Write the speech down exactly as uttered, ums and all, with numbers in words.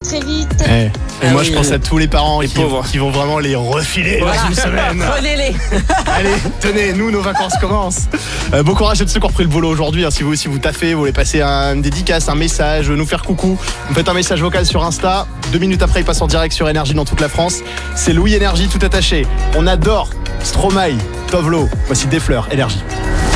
très vite. Eh. Et Ah moi oui, je pense oui. à tous les parents Les qui, pauvres. qui vont vraiment les refiler Voilà. dans une semaine. Prenez-les. Allez, tenez, nous nos vacances commencent. Euh, bon courage à tous ceux qui ont repris le boulot aujourd'hui. Hein, si vous aussi vous taffez, vous voulez passer un, une dédicace, un message, nous faire coucou, vous faites un message vocal sur Insta. Deux minutes après, il passe en direct sur Énergie dans toute la France. C'est Louis Énergie tout attaché. On adore Stromae, Tovlo. Voici des fleurs, Énergie.